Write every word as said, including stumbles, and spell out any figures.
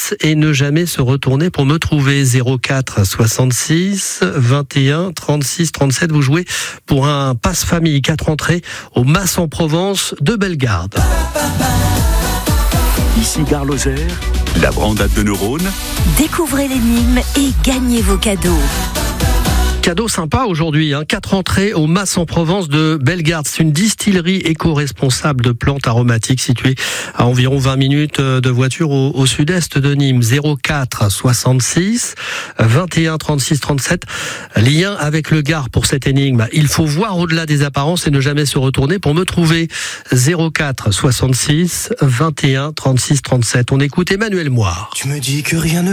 Nice et ne jamais se retourner pour me trouver. Zéro quatre soixante-six vingt et un trente-six trente-sept. Vous jouez pour un passe-famille quatre entrées au Mas en Provence de Bellegarde. Ici Gare Lozère, la Brandade de Neuronne. Découvrez l'énigme et gagnez vos cadeaux. Cadeau sympa aujourd'hui, hein. Quatre entrées au Mas en Provence de Bellegarde. C'est une distillerie éco-responsable de plantes aromatiques située à environ vingt minutes de voiture au, au sud-est de Nîmes. Zéro quatre soixante-six vingt et un trente-six trente-sept. Lien avec le Gard pour cette énigme. Il faut voir au-delà des apparences et ne jamais se retourner pour me trouver. Zéro quatre soixante-six vingt et un trente-six trente-sept. On écoute Emmanuel Moire. Tu me dis que rien ne